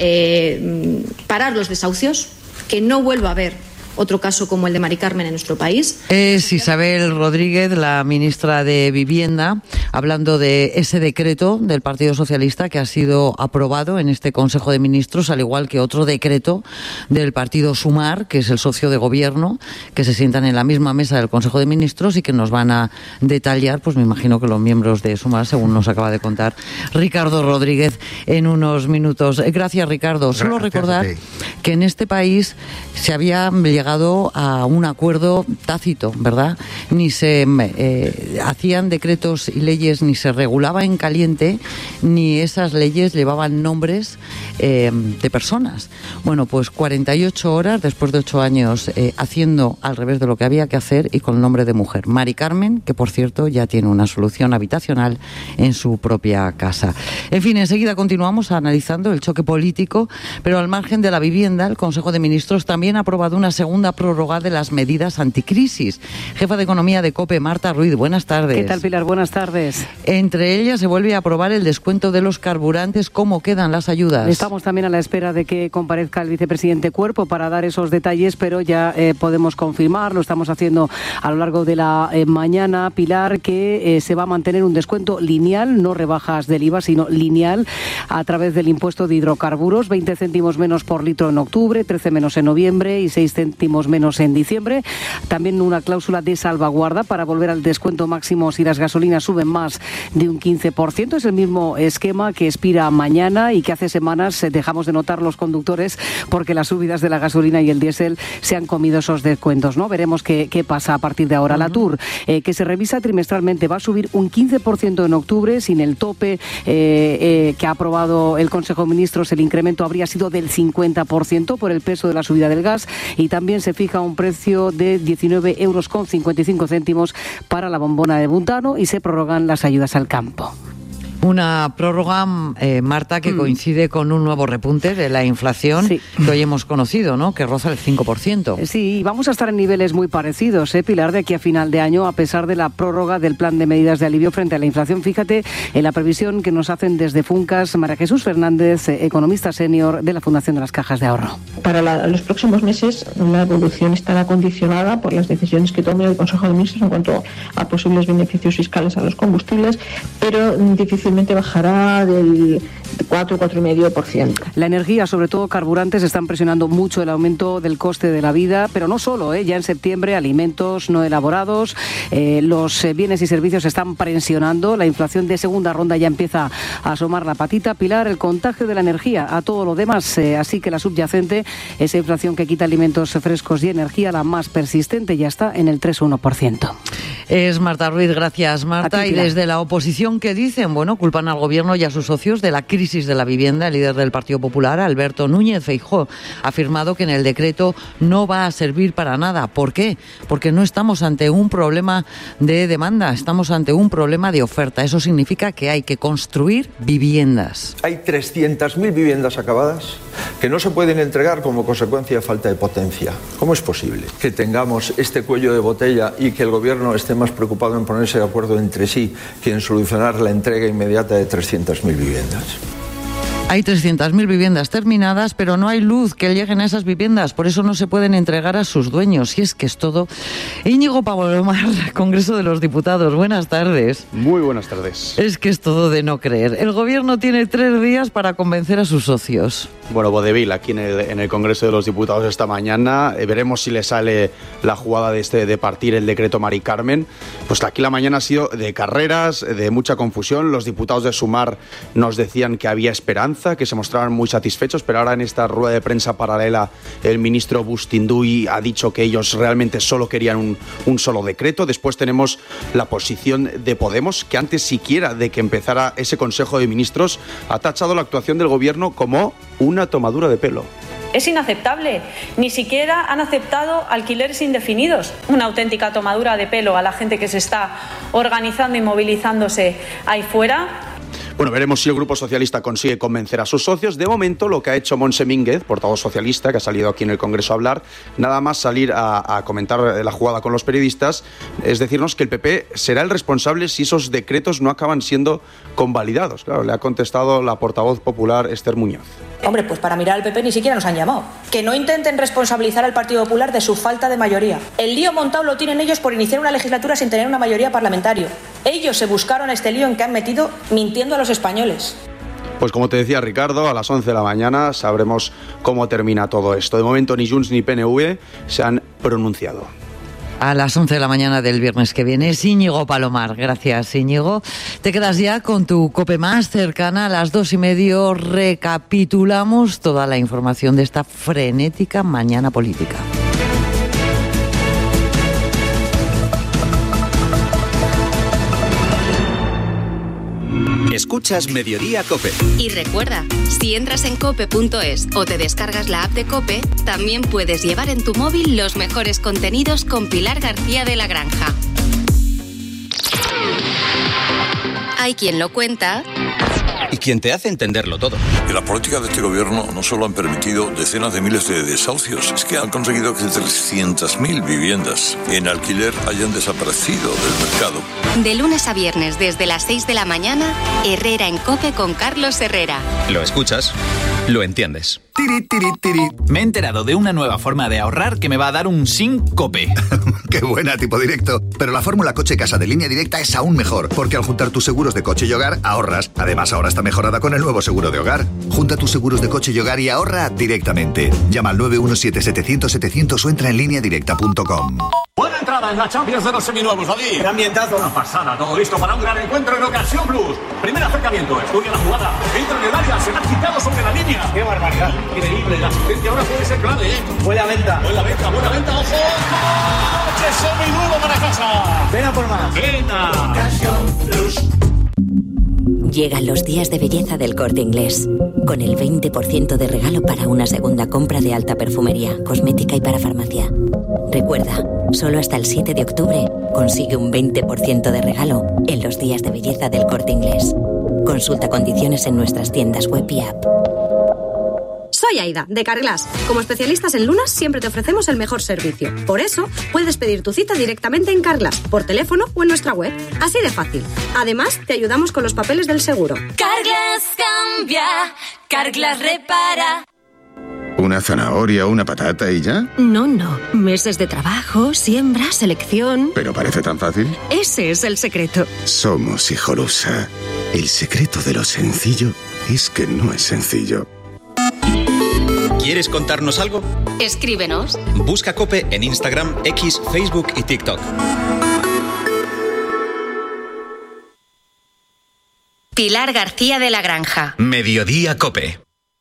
[SPEAKER 1] eh, parar los desahucios, que no vuelva a haber otro caso como el de Mari Carmen en nuestro país.
[SPEAKER 18] Es Isabel Rodríguez, la ministra de Vivienda, hablando de ese decreto del Partido Socialista que ha sido aprobado en este Consejo de Ministros, al igual que otro decreto del Partido Sumar, que es el socio de gobierno, que se sientan en la misma mesa del Consejo de Ministros y que nos van a detallar, pues me imagino que los miembros de Sumar, según nos acaba de contar Ricardo Rodríguez en unos minutos. Gracias, Ricardo. Solo recordar que en este país se había llegado a un acuerdo tácito, ¿verdad? Ni se eh, hacían decretos y leyes, ni se regulaba en caliente, ni esas leyes llevaban nombres eh, de personas. Bueno, pues cuarenta y ocho horas, después de ocho años eh, haciendo al revés de lo que había que hacer y con el nombre de mujer. Mari Carmen, que por cierto ya tiene una solución habitacional en su propia casa. En fin, enseguida continuamos analizando el choque político, pero al margen de la vivienda, el Consejo de Ministros también ha aprobado una segunda prórroga de las medidas anticrisis. Jefa de Economía de COPE, Marta Ruiz, buenas tardes.
[SPEAKER 6] ¿Qué tal, Pilar? Buenas tardes.
[SPEAKER 18] Entre ellas se vuelve a aprobar el descuento de los carburantes. ¿Cómo quedan las ayudas?
[SPEAKER 6] Estamos también a la espera de que comparezca el vicepresidente Cuerpo para dar esos detalles, pero ya eh, podemos confirmar, lo estamos haciendo a lo largo de la eh, mañana, Pilar, que eh, se va a mantener un descuento lineal, no rebajas del I V A, sino lineal, a través del impuesto de hidrocarburos, veinte céntimos menos por litro en octubre, trece menos en noviembre y seis céntimos menos en diciembre. También una cláusula de salvaguarda para volver al descuento máximo si las gasolinas suben más de un quince por ciento. Es el mismo esquema que expira mañana y que hace semanas dejamos de notar los conductores porque las subidas de la gasolina y el diésel se han comido esos descuentos, ¿no? Veremos qué, qué pasa a partir de ahora. Uh-huh. La Tour, eh, que se revisa trimestralmente, va a subir un quince por ciento en octubre sin el tope eh, eh, que ha aprobado el Consejo de Ministros. El incremento habría sido del cincuenta por ciento por el peso de la subida del gas y también se fija un precio de diecinueve euros con cincuenta y cinco céntimos para la bombona de butano y se prorrogan las ayudas al campo.
[SPEAKER 18] Una prórroga, eh, Marta, que mm. coincide con un nuevo repunte de la inflación sí. que hoy hemos conocido, ¿no? Que roza el cinco por ciento.
[SPEAKER 6] Sí, y vamos a estar en niveles muy parecidos, ¿eh, Pilar, de aquí a final de año, a pesar de la prórroga del plan de medidas de alivio frente a la inflación. Fíjate en la previsión que nos hacen desde Funcas María Jesús Fernández, eh, economista senior de la Fundación de las Cajas de Ahorro.
[SPEAKER 7] Para la, los próximos meses la evolución estará condicionada por las decisiones que tome el Consejo de Ministros en cuanto a posibles beneficios fiscales a los combustibles, pero difícilmente bajará del cuatro, cuatro coma cinco por ciento.
[SPEAKER 6] La energía, sobre todo carburantes, están presionando mucho el aumento del coste de la vida, pero no solo, ¿eh? Ya en septiembre alimentos no elaborados, eh, los eh, bienes y servicios están presionando, la inflación de segunda ronda ya empieza a asomar la patita. Pilar, el contagio de la energía a todo lo demás, eh, así que la subyacente, esa inflación que quita alimentos frescos y energía, la más persistente, ya está en el tres coma uno por ciento.
[SPEAKER 18] Es Marta Ruiz, gracias Marta.
[SPEAKER 6] ti,
[SPEAKER 18] y desde la oposición, ¿qué dicen? Bueno, culpan al gobierno y a sus socios de la crisis de la vivienda. El líder del Partido Popular, Alberto Núñez Feijóo, ha afirmado que en el decreto no va a servir para nada. ¿Por qué? Porque no estamos ante un problema de demanda, estamos ante un problema de oferta. Eso significa que hay que construir viviendas.
[SPEAKER 8] Hay trescientas mil viviendas acabadas que no se pueden entregar como consecuencia de falta de potencia. ¿Cómo es posible que tengamos este cuello de botella y que el gobierno esté más preocupado en ponerse de acuerdo entre sí que en solucionar la entrega inmediata de trescientas mil viviendas?
[SPEAKER 18] Hay trescientas mil viviendas terminadas, pero no hay luz que lleguen a esas viviendas. Por eso no se pueden entregar a sus dueños. Y es que es todo. Íñigo Palomar, Congreso de los Diputados. Buenas tardes.
[SPEAKER 3] Muy buenas tardes.
[SPEAKER 18] Es que es todo de no creer. El Gobierno tiene tres días para convencer a sus socios.
[SPEAKER 3] Bueno, vodevil aquí en el, en el Congreso de los Diputados esta mañana. Eh, veremos si le sale la jugada de, este, de partir el decreto Mari Carmen. Pues aquí la mañana ha sido de carreras, de mucha confusión. Los diputados de Sumar nos decían que había esperanza, que se mostraban muy satisfechos, pero ahora en esta rueda de prensa paralela el ministro Bustinduy ha dicho que ellos realmente solo querían un, un solo decreto. Después tenemos la posición de Podemos, que antes siquiera de que empezara ese Consejo de Ministros ha tachado la actuación del Gobierno como una tomadura de pelo.
[SPEAKER 9] Es inaceptable. Ni siquiera han aceptado alquileres indefinidos. Una auténtica tomadura de pelo a la gente que se está organizando y movilizándose ahí fuera.
[SPEAKER 3] Bueno, veremos si el Grupo Socialista consigue convencer a sus socios. De momento, lo que ha hecho Montse Mínguez, portavoz socialista, que ha salido aquí en el Congreso a hablar, nada más salir a, a comentar la jugada con los periodistas, es decirnos que el P P será el responsable si esos decretos no acaban siendo convalidados. Claro, le ha contestado la portavoz popular Esther Muñoz.
[SPEAKER 10] Hombre, pues para mirar al P P ni siquiera nos han llamado. Que no intenten responsabilizar al Partido Popular de su falta de mayoría. El lío montado lo tienen ellos por iniciar una legislatura sin tener una mayoría parlamentaria. Ellos se buscaron este lío en que han metido mintiendo a los españoles.
[SPEAKER 3] Pues como te decía Ricardo, a las once de la mañana sabremos cómo termina todo esto. De momento ni Junts ni P N V se han pronunciado.
[SPEAKER 18] A las once de la mañana del viernes que viene es Íñigo Palomar. Gracias, Íñigo. Te quedas ya con tu COPE más cercana. A las dos y medio recapitulamos toda la información de esta frenética mañana política.
[SPEAKER 4] Escuchas Mediodía COPE.
[SPEAKER 5] Y recuerda, si entras en cope punto es o te descargas la app de COPE, también puedes llevar en tu móvil los mejores contenidos con Pilar García de la Granja. Hay quien lo cuenta
[SPEAKER 4] y quien te hace entenderlo todo.
[SPEAKER 11] Y la política de este gobierno no solo han permitido decenas de miles de desahucios, es que han conseguido que trescientas mil viviendas en alquiler hayan desaparecido del mercado.
[SPEAKER 5] De lunes a viernes desde las seis de la mañana, Herrera en COPE con Carlos Herrera.
[SPEAKER 4] Lo escuchas, lo entiendes.
[SPEAKER 12] Tiri, tiri, tiri. Me he enterado de una nueva forma de ahorrar que me va a dar un SINCOPE.
[SPEAKER 26] ¡Qué buena, tipo directo! Pero la fórmula coche casa de Línea Directa es aún mejor, porque al juntar tus seguros de coche y hogar, ahorras. Además, ahora está mejorada con el nuevo seguro de hogar. Junta tus seguros de coche y hogar y ahorra directamente. Llama al nueve uno siete, setecientos, setecientos o entra en línea directa punto com.
[SPEAKER 27] Buena entrada en la Champions de los seminuevos, David. ¡Qué ambientazo! Una pasada, todo listo para un gran encuentro en Ocasión Plus. Primer acercamiento, estudia la jugada, entra en el área, se la ha quitado sobre la línea. ¡Qué barbaridad! Increíble, la asistencia ahora puede ser clave, ¿eh? Buena venta. Buena venta, buena venta, ojo. ¡Coche seminuevo para casa! Ven a por más. Venga. Ocasión Plus.
[SPEAKER 28] Llegan los días de belleza del Corte Inglés, con el veinte por ciento de regalo para una segunda compra de alta perfumería, cosmética y para farmacia. Recuerda, solo hasta el siete de octubre consigue un veinte por ciento de regalo en los días de belleza del Corte Inglés. Consulta condiciones en nuestras tiendas web y app.
[SPEAKER 29] Soy Aida, de Carglass. Como especialistas en lunas, siempre te ofrecemos el mejor servicio. Por eso, puedes pedir tu cita directamente en Carglass, por teléfono o en nuestra web. Así de fácil. Además, te ayudamos con los papeles del seguro.
[SPEAKER 30] Carglass cambia, Carglass repara.
[SPEAKER 31] ¿Una zanahoria o una patata y ya?
[SPEAKER 29] No, no. Meses de trabajo, siembra, selección...
[SPEAKER 31] ¿Pero parece tan fácil?
[SPEAKER 29] Ese es el secreto.
[SPEAKER 31] Somos Hijolusa. El secreto de lo sencillo es que no es sencillo.
[SPEAKER 4] ¿Quieres contarnos algo?
[SPEAKER 5] Escríbenos.
[SPEAKER 4] Busca COPE en Instagram, X, Facebook y TikTok.
[SPEAKER 5] Pilar García de la Granja.
[SPEAKER 4] Mediodía COPE.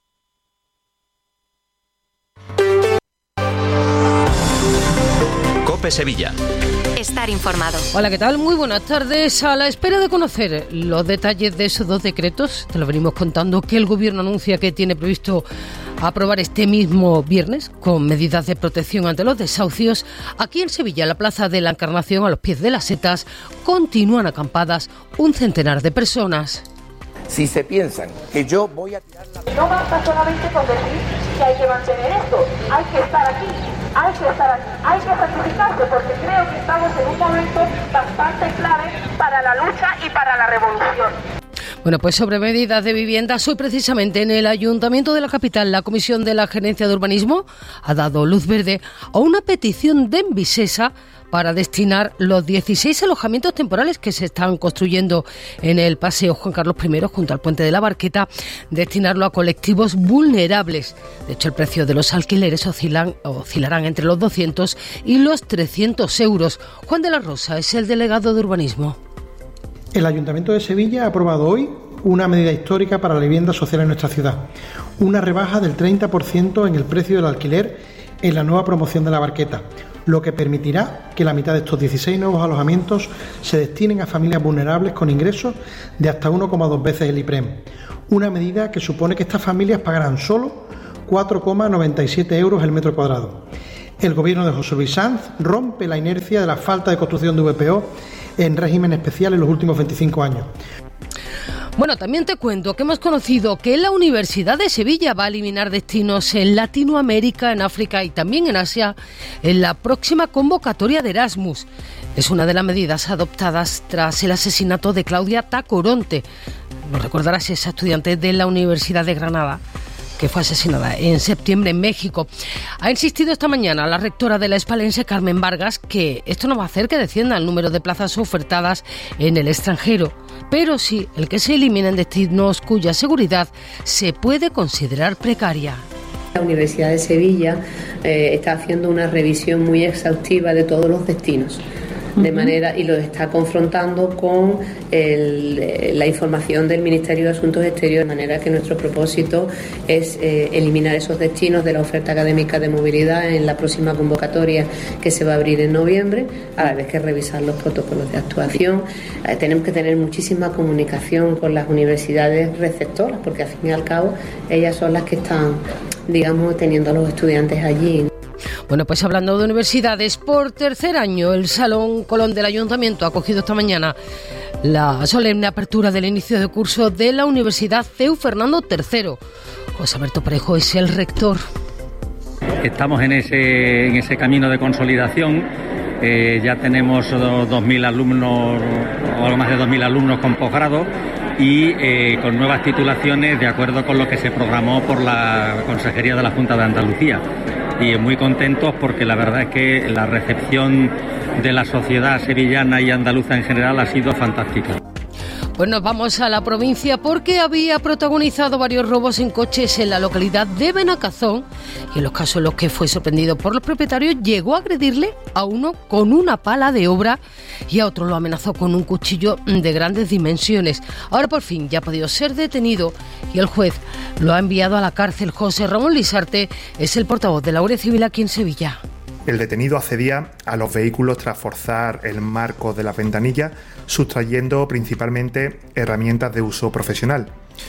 [SPEAKER 4] COPE Sevilla.
[SPEAKER 5] Estar informado.
[SPEAKER 19] Hola, ¿qué tal? Muy buenas tardes. A la espera de conocer los detalles de esos dos decretos, te lo venimos contando, que el Gobierno anuncia que tiene previsto aprobar este mismo viernes, con medidas de protección ante los desahucios. Aquí en Sevilla, en la Plaza de la Encarnación, a los pies de las Setas, continúan acampadas un centenar de personas.
[SPEAKER 32] Si se piensan que yo voy a tirar la...
[SPEAKER 10] No basta solamente con decir que hay que mantener esto, hay que estar aquí, hay que estar aquí, hay que sacrificarse, porque creo que estamos en un momento bastante clave para la lucha y para la revolución.
[SPEAKER 2] Bueno, pues sobre medidas de viviendas, hoy precisamente en el Ayuntamiento de la capital, la Comisión de la Gerencia de Urbanismo ha dado luz verde a una petición de Envisesa para destinar los dieciséis alojamientos temporales que se están construyendo en el Paseo Juan Carlos primero junto al Puente de la Barqueta, destinarlo a colectivos vulnerables. De hecho, el precio de los alquileres oscilan, oscilarán entre los doscientos y los trescientos euros. Juan de la Rosa es el delegado de Urbanismo.
[SPEAKER 13] El Ayuntamiento de Sevilla ha aprobado hoy una medida histórica para la vivienda social en nuestra ciudad. Una rebaja del treinta por ciento en el precio del alquiler en la nueva promoción de la Barqueta, lo que permitirá que la mitad de estos dieciséis nuevos alojamientos se destinen a familias vulnerables con ingresos de hasta uno coma dos veces el IPREM. Una medida que supone que estas familias pagarán solo cuatro coma noventa y siete euros el metro cuadrado. El gobierno de José Luis Sanz rompe la inercia de la falta de construcción de V P O en régimen especial en los últimos veinticinco años.
[SPEAKER 2] Bueno, también te cuento que hemos conocido que la Universidad de Sevilla va a eliminar destinos en Latinoamérica, en África y también en Asia en la próxima convocatoria de Erasmus. Es una de las medidas adoptadas tras el asesinato de Claudia Tacoronte. Lo recordarás, esa estudiante de la Universidad de Granada, que fue asesinada en septiembre en México. Ha insistido esta mañana la rectora de la Hispalense, Carmen Vargas, que esto no va a hacer que descienda el número de plazas ofertadas en el extranjero, pero sí el que se eliminen destinos cuya seguridad se puede considerar precaria.
[SPEAKER 14] La Universidad de Sevilla eh, está haciendo una revisión muy exhaustiva de todos los destinos. De manera, y lo está confrontando con el, la información del Ministerio de Asuntos Exteriores, de manera que nuestro propósito es eh, eliminar esos destinos de la oferta académica de movilidad en la próxima convocatoria que se va a abrir en noviembre, a la vez que revisar los protocolos de actuación. Eh, tenemos que tener muchísima comunicación con las universidades receptoras, porque al fin y al cabo ellas son las que están, digamos, teniendo a los estudiantes allí.
[SPEAKER 2] Bueno, pues hablando de universidades, por tercer año el Salón Colón del Ayuntamiento ha acogido esta mañana la solemne apertura del inicio de curso de la Universidad C E U Fernando tercero. José Alberto Parejo es el rector.
[SPEAKER 15] Estamos en ese, en ese camino de consolidación. Eh, ya tenemos dos mil alumnos, o algo más de dos mil alumnos con posgrado y eh, con nuevas titulaciones de acuerdo con lo que se programó por la Consejería de la Junta de Andalucía. Y muy contentos porque la verdad es que la recepción de la sociedad sevillana y andaluza en general ha sido fantástica.
[SPEAKER 2] Pues nos vamos a la provincia porque había protagonizado varios robos en coches en la localidad de Benacazón y en los casos en los que fue sorprendido por los propietarios llegó a agredirle a uno con una pala de obra y a otro lo amenazó con un cuchillo de grandes dimensiones. Ahora por fin ya ha podido ser detenido y el juez lo ha enviado a la cárcel. José Ramón Lisarte es el portavoz de la Guardia Civil aquí en Sevilla.
[SPEAKER 16] El detenido accedía a los vehículos tras forzar el marco de las ventanillas, sustrayendo principalmente herramientas de uso profesional.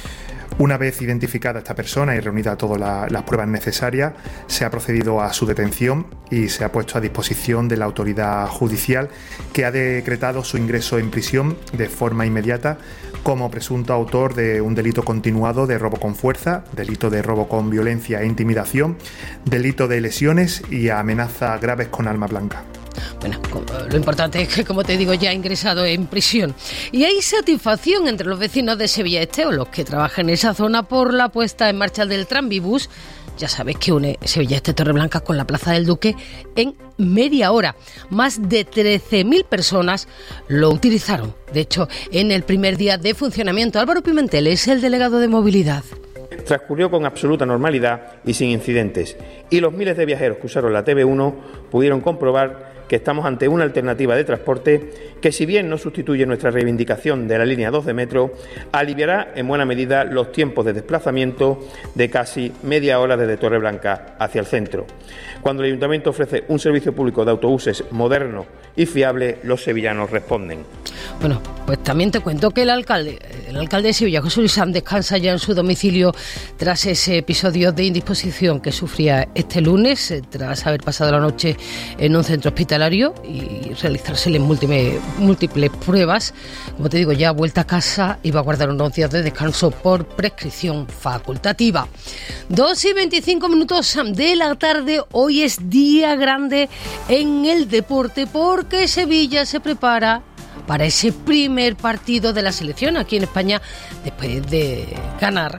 [SPEAKER 16] Una vez identificada esta persona y reunidas todas la, las pruebas necesarias, se ha procedido a su detención y se ha puesto a disposición de la autoridad judicial, que ha decretado su ingreso en prisión de forma inmediata como presunto autor de un delito continuado de robo con fuerza, delito de robo con violencia e intimidación, delito de lesiones y amenazas graves con arma blanca.
[SPEAKER 2] Bueno, lo importante es que, como te digo, ya ha ingresado en prisión. Y hay satisfacción entre los vecinos de Sevilla Este o los que trabajan en esa zona por la puesta en marcha del Tranvibús. Ya sabes que une Sevilla Este Torreblanca con la Plaza del Duque en media hora. Más de trece mil personas lo utilizaron. De hecho, en el primer día de funcionamiento, Álvaro Pimentel es el delegado de movilidad.
[SPEAKER 17] Transcurrió con absoluta normalidad y sin incidentes. Y los miles de viajeros que usaron la T V uno pudieron comprobar que estamos ante una alternativa de transporte que, si bien no sustituye nuestra reivindicación de la línea dos de metro, aliviará en buena medida los tiempos de desplazamiento de casi media hora desde Torreblanca hacia el centro. Cuando el Ayuntamiento ofrece un servicio público de autobuses moderno y fiable, los sevillanos responden.
[SPEAKER 2] Bueno, pues también te cuento que el alcalde, el alcalde de Sevilla, José Luis Sanz, descansa ya en su domicilio tras ese episodio de indisposición que sufría este lunes, tras haber pasado la noche en un centro hospitalario y realizársele múltiples, múltiples pruebas. Como te digo, ya vuelta a casa y va a guardar unos días de descanso por prescripción facultativa. dos y veinticinco minutos de la tarde. Hoy es día grande en el deporte porque Sevilla se prepara para ese primer partido de la selección aquí en España después de ganar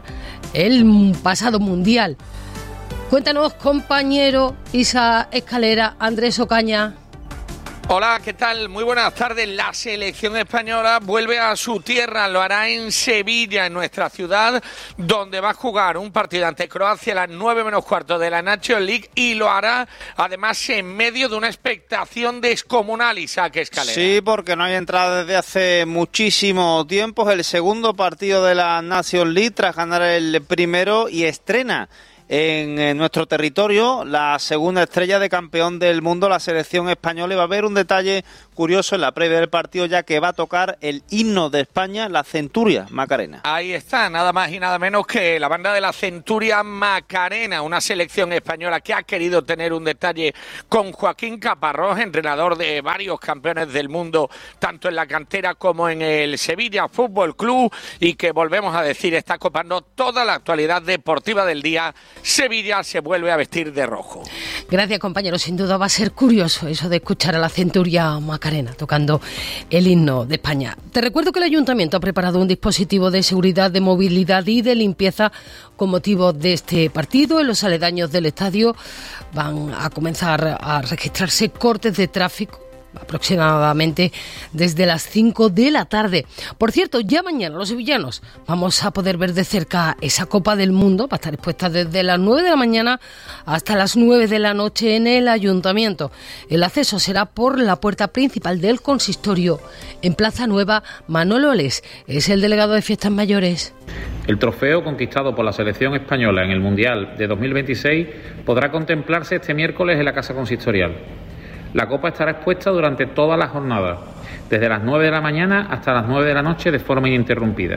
[SPEAKER 2] el pasado Mundial. Cuéntanos, compañero Isa Escalera, Andrés Ocaña.
[SPEAKER 1] Hola, ¿qué tal? Muy buenas tardes. La selección española vuelve a su tierra, lo hará en Sevilla, en nuestra ciudad, donde va a jugar un partido ante Croacia a las nueve menos cuarto de la Nations League, y lo hará además en medio de una expectación descomunal, Isaac Escalera.
[SPEAKER 3] Sí, porque no hay entrada desde hace muchísimo tiempo. Es el segundo partido de la Nations League tras ganar el primero, y estrena en, en nuestro territorio la segunda estrella de campeón del mundo, la selección española. Y va a haber un detalle curioso en la previa del partido, ya que va a tocar el himno de España, la Centuria Macarena.
[SPEAKER 1] Ahí está, nada más y nada menos que la banda de la Centuria Macarena, una selección española que ha querido tener un detalle con Joaquín Caparrós, entrenador de varios campeones del mundo, tanto en la cantera como en el Sevilla Fútbol Club, y que, volvemos a decir, está copando toda la actualidad deportiva del día. Sevilla se vuelve a vestir de rojo.
[SPEAKER 2] Gracias, compañero. Sin duda va a ser curioso eso de escuchar a la Centuria Macarena tocando el himno de España. Te recuerdo que el Ayuntamiento ha preparado un dispositivo de seguridad, de movilidad y de limpieza con motivo de este partido. En los aledaños del estadio van a comenzar a registrarse cortes de tráfico aproximadamente desde las cinco de la tarde. Por cierto, ya mañana los sevillanos vamos a poder ver de cerca esa Copa del Mundo. Va a estar expuesta desde las nueve de la mañana hasta las nueve de la noche en el Ayuntamiento. El acceso será por la puerta principal del consistorio en Plaza Nueva. Manolo Olés es el delegado de Fiestas Mayores.
[SPEAKER 6] El trofeo conquistado por la selección española en el Mundial de dos mil veintiséis podrá contemplarse este miércoles en la Casa Consistorial. La copa estará expuesta durante toda la jornada, desde las nueve de la mañana hasta las nueve de la noche, de forma ininterrumpida.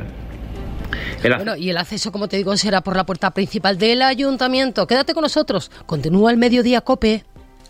[SPEAKER 6] El ac-
[SPEAKER 2] bueno, y el acceso, como te digo, será por la puerta principal del Ayuntamiento. Quédate con nosotros. Continúa el Mediodía COPE.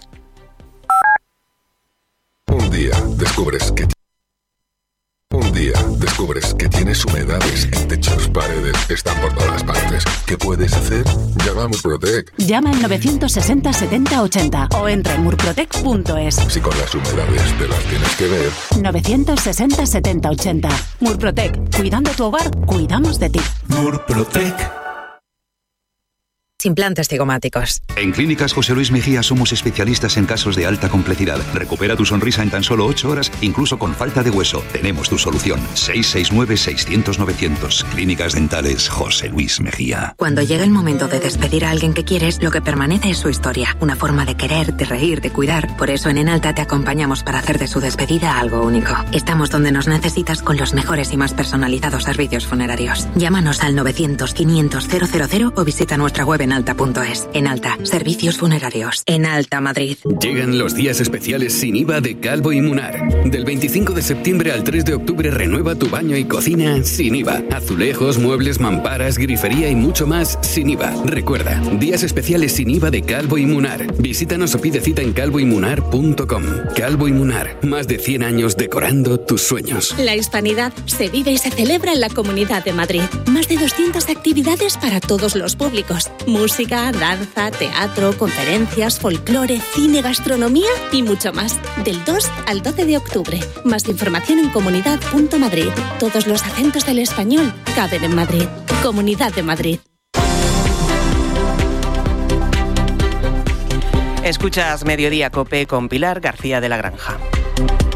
[SPEAKER 7] Un día descubres que... Un día descubres que tienes humedades en techos, paredes, están por todas partes. ¿Qué puedes hacer? Llama a Murprotec.
[SPEAKER 8] Llama al novecientos sesenta setenta ochenta o entra en murprotec punto es.
[SPEAKER 7] Si con las humedades te las tienes que ver.
[SPEAKER 8] novecientos sesenta setenta ochenta. Murprotec. Cuidando tu hogar, cuidamos de ti.
[SPEAKER 7] Murprotec.
[SPEAKER 9] Implantes cigomáticos.
[SPEAKER 20] En Clínicas José Luis Mejía somos especialistas en casos de alta complejidad. Recupera tu sonrisa en tan solo ocho horas, incluso con falta de hueso. Tenemos tu solución. seis seis nueve seiscientos novecientos. Clínicas Dentales José Luis Mejía.
[SPEAKER 9] Cuando llega el momento de despedir a alguien que quieres, lo que permanece es su historia. Una forma de querer, de reír, de cuidar. Por eso en Enalta te acompañamos para hacer de su despedida algo único. Estamos donde nos necesitas con los mejores y más personalizados servicios funerarios. Llámanos al novecientos quinientos cero cero cero o visita nuestra web en Enalta punto es. Enalta, servicios funerarios. Enalta, Madrid.
[SPEAKER 21] Llegan los días especiales sin I V A de Calvo y Munar. Del veinticinco de septiembre al tres de octubre renueva tu baño y cocina sin I V A. Azulejos, muebles, mamparas, grifería y mucho más sin I V A. Recuerda, días especiales sin I V A de Calvo y Munar. Visítanos o pide cita en calvo y munar punto com. Calvo y Munar, más de cien años decorando tus sueños.
[SPEAKER 22] La hispanidad se vive y se celebra en la Comunidad de Madrid. Más de doscientas actividades para todos los públicos. Música, danza, teatro, conferencias, folclore, cine, gastronomía y mucho más. Del dos al doce de octubre. Más información en comunidad punto madrid. Todos los acentos del español caben en Madrid. Comunidad de Madrid.
[SPEAKER 23] Escuchas Mediodía COPE con Pilar García de la Granja.